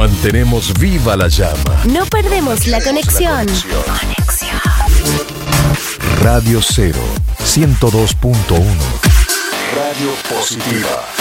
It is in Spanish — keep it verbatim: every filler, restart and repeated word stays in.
Mantenemos viva la llama. No perdemos la conexión. Conexión. Radio Cero, ciento dos punto uno. Radio Positiva.